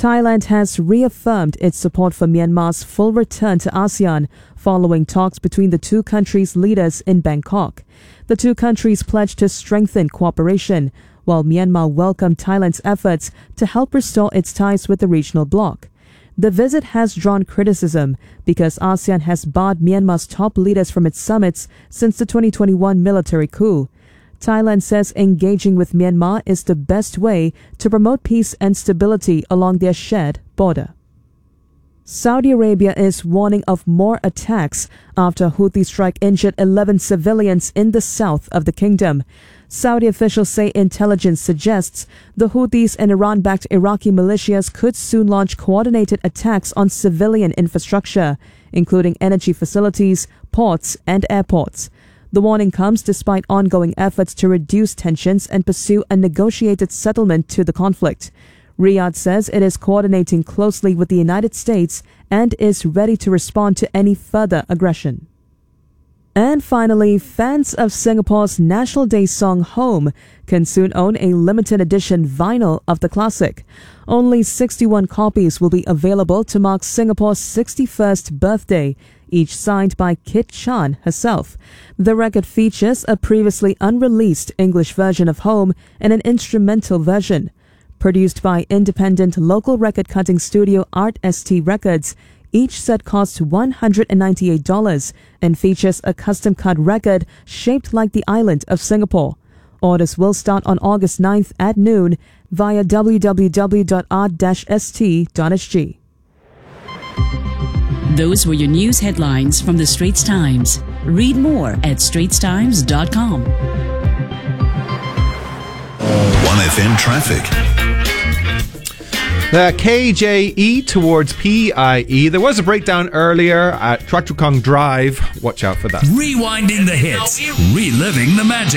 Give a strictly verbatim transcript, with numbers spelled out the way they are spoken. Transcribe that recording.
Thailand has reaffirmed its support for Myanmar's full return to ASEAN following talks between the two countries' leaders in Bangkok. The two countries pledged to strengthen cooperation, while Myanmar welcomed Thailand's efforts to help restore its ties with the regional bloc. The visit has drawn criticism because ASEAN has barred Myanmar's top leaders from its summits since the twenty twenty-one military coup. Thailand says engaging with Myanmar is the best way to promote peace and stability along their shared border. Saudi Arabia is warning of more attacks after Houthi strike injured eleven civilians in the south of the kingdom. Saudi officials say intelligence suggests the Houthis and Iran-backed Iraqi militias could soon launch coordinated attacks on civilian infrastructure, including energy facilities, ports, and airports. The warning comes despite ongoing efforts to reduce tensions and pursue a negotiated settlement to the conflict. Riyadh says it is coordinating closely with the United States and is ready to respond to any further aggression. And finally, fans of Singapore's National Day song Home can soon own a limited edition vinyl of the classic. Only sixty-one copies will be available to mark Singapore's sixty-first birthday, each signed by Kit Chan herself. The record features a previously unreleased English version of Home and an instrumental version. Produced by independent local record-cutting studio Art S T Records, each set costs one hundred ninety-eight dollars and features a custom-cut record shaped like the island of Singapore. Orders will start on August ninth at noon via w w w dot art dash s t dot s g. Those were your news headlines from the Straits Times. Read more at straits times dot com. one F M traffic. The K J E towards P I E. There was a breakdown earlier at Choa Chu Kang Drive. Watch out for that. Rewinding the hits, reliving the magic.